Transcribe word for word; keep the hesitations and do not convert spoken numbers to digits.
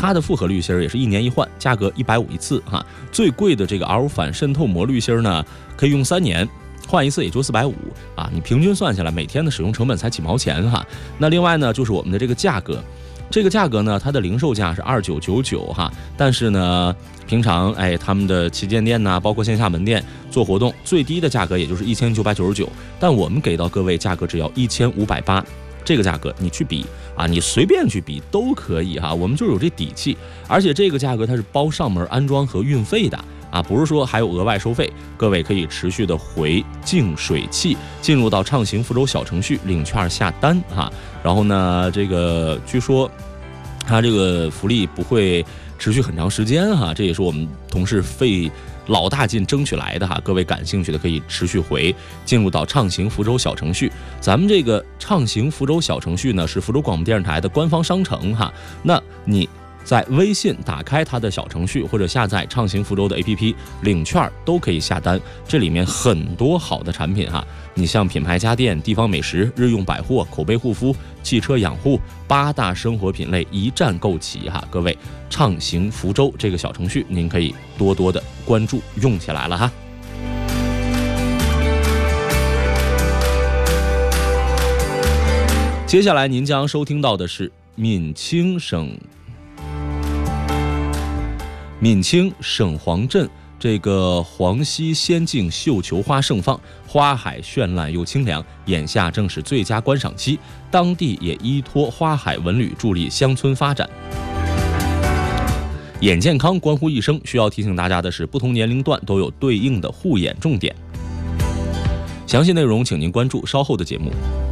它的复合滤芯也是一年一换，价格一百五一次哈。最贵的这个 R 反渗透膜滤芯呢，可以用三年。换一次也就四百五啊，你平均算下来每天的使用成本才几毛钱哈。那另外呢，就是我们的这个价格，这个价格呢，它的零售价是二九九九哈，但是呢，平常哎他们的旗舰店呐，包括线下门店做活动，最低的价格也就是一千九百九十九，但我们给到各位价格只要一千五百八，这个价格你去比啊，你随便去比都可以哈，我们就有这底气，而且这个价格它是包上门安装和运费的。啊，不是说还有额外收费，各位可以持续的回净水器，进入到畅行福州小程序领券下单哈。然后呢，这个据说它这个福利不会持续很长时间哈，这也是我们同事费老大劲争取来的哈。各位感兴趣的可以持续回进入到畅行福州小程序。咱们这个畅行福州小程序呢，是福州广播电视台的官方商城哈。那你在微信打开它的小程序，或者下载畅行福州的 A P P 领券都可以下单，这里面很多好的产品哈，你像品牌家电、地方美食、日用百货、口碑护肤、汽车养护，八大生活品类一站购齐哈。各位，畅行福州这个小程序您可以多多的关注用起来了哈。接下来您将收听到的是闽清省闽清省黄镇这个黄溪仙境绣球花盛放，花海绚烂又清凉，眼下正是最佳观赏期，当地也依托花海文旅助力乡村发展。眼健康关乎一生，需要提醒大家的是，不同年龄段都有对应的护眼重点。详细内容请您关注稍后的节目。